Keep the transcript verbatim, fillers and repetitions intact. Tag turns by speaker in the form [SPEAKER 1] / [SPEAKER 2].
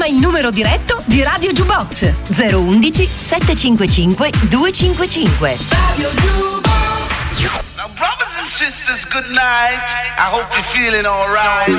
[SPEAKER 1] Chiama il numero diretto di Radio Jukebox zero undici settecentocinquantacinque duecentocinquantacinque. Radio Jukebox.
[SPEAKER 2] Now, brothers and sisters, good night. I hope you're feeling all right.